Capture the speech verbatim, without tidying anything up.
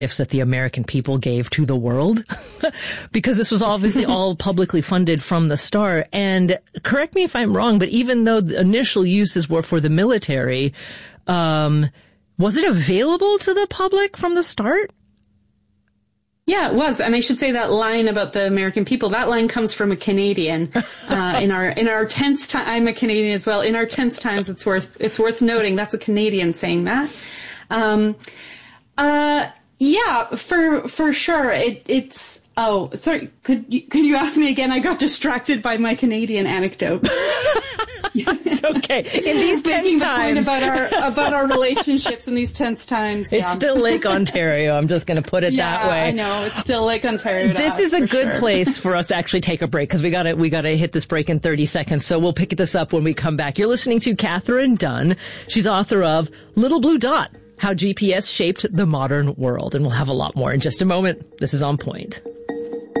gifts that the American people gave to the world, because this was obviously all publicly funded from the start. And correct me if I'm wrong, but even though the initial uses were for the military, um, was it available to the public from the start? Yeah, it was. And I should say that line about the American people, that line comes from a Canadian. Uh, in our, in our tense time, I'm a Canadian as well. In our tense times, it's worth, it's worth noting that's a Canadian saying that. Um, uh, yeah, for, for sure. It, it's, oh, sorry. Could you, could you ask me again? I got distracted by my Canadian anecdote. It's okay. In these tense times. The point about our, about our relationships in these tense times. It's yeah. still Lake Ontario. I'm just going to put it yeah, that way. I know. It's still Lake Ontario. This is a good sure. place for us to actually take a break, because we got to, we got to hit this break in thirty seconds. So we'll pick this up when we come back. You're listening to Catherine Dunn. She's author of Little Blue Dot, How G P S Shaped the Modern World. And we'll have a lot more in just a moment. This is On Point.